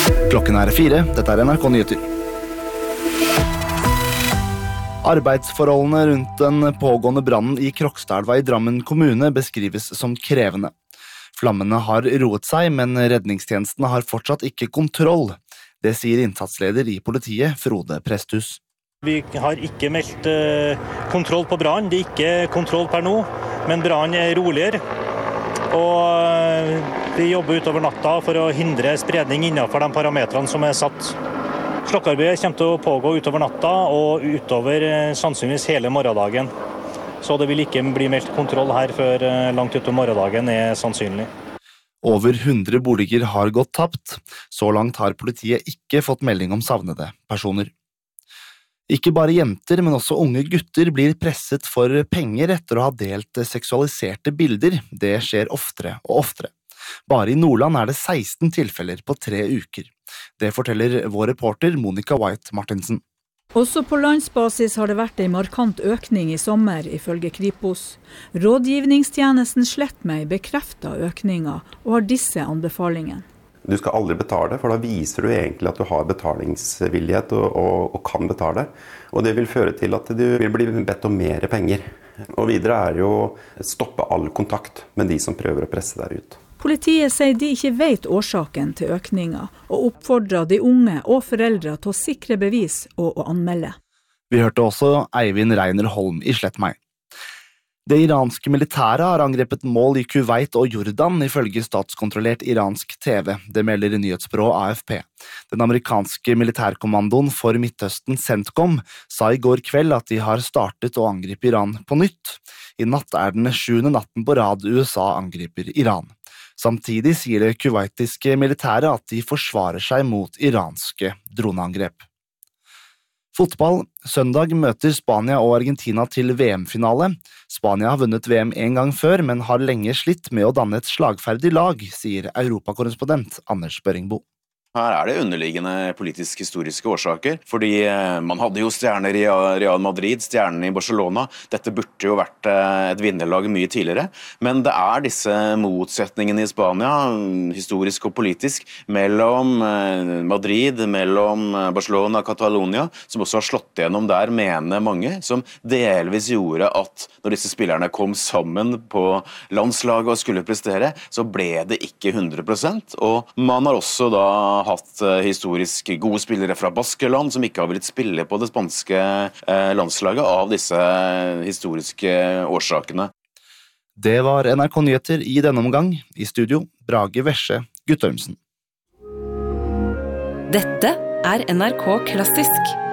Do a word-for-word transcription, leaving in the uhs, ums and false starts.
Klokken er fire, dette er N R K Nyheter. Arbeidsforholdene rundt den pågående brannen i Krokstadelva i Drammen kommune beskrives som krevende. Flammene har roet seg, men redningstjenestene har fortsatt ikke kontroll. Det sier innsatsleder i politiet, Frode Presthus. Vi har ikke meldt kontroll på brann, det er ikke kontroll per nå, men brann er roligere. Og vi jobber utover natta for å hindre spredning innenfor de parametrene som er satt. Slokkearbeidet kommer til å pågå utover natta og utover sannsynligvis hele morgendagen. Så det vil ikke bli meldt kontroll her før langt utover morgendagen er sannsynlig. Over hundre boliger har gått tapt. Så langt har politiet ikke fått melding om savnede personer. Ikke bare jenter, men også unge gutter blir presset for penger etter å ha delt seksualiserte bilder. Det skjer oftere og oftere. Bare i Nordland er det seksten tilfeller på tre uker. Det forteller vår reporter Monica White Martinsen. Også på landsbasis har det vært en markant økning i sommer, ifølge Kripos. Rådgivningstjenesten Slettmeg bekrefter økninga og har disse anbefalingene. Du skal aldri betale, for da viser du egentlig at du har betalingsvillighet og, og, og kan betale. Og det vil føre til at du vil bli bedt om mer penger. Og videre er det jo å stoppe all kontakt med de som prøver å presse deg ut. Politiet sier de ikke vet årsaken til økninga, og oppfordrer de unge og foreldre til å sikre bevis og å anmelde. Vi hørte også Eivind Reiner Holm i Slettmeg. Det iranske militæret har angrepet mål i Kuwait og Jordan, ifølge statskontrollert iransk T V. Det melder nyhetsbyrået A F P. Den amerikanske militærkommandoen for Midtøsten, CENTCOM, sa i går kveld at de har startet å angripe Iran på nytt. I natt er den sjuende natten på rad U S A angriper Iran. Samtidig sier det kuwaitiske militæret at de forsvarer seg mot iranske droneangrep. Fotball. Søndag møter Spania og Argentina til V M-finale. Spania har vunnet V M en gang før, men har lenge slitt med å danne et slagferdig lag, sier europakorrespondent Anders Børingbo. Her er det underliggende politisk-historiske årsaker, fordi man hadde jo stjerner i Real Madrid, stjernene i Barcelona. Dette burde jo vært et vinnerlag mye tidligere, men det er disse motsetningene i Spania, historisk og politisk, mellom Madrid, mellom Barcelona og Catalonia, som også har slått gjennom der, mener mange, som delvis gjorde at når disse spillerne kom sammen på landslaget og skulle prestere, så ble det ikke hundre prosent, og man har også da hatt historisk gode spillere fra Baskeland som ikke har villet spille på det spanske landslaget av disse historiske årsakene. Det var N R K Nyheter i denne omgang. I studio, Brage Vesje Guttormsen. Dette er N R K Klassisk.